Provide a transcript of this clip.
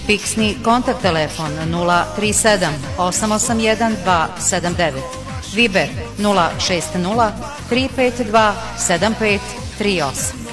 Fiksni kontakt telefon 037 881 279. Viber 060 352 7538.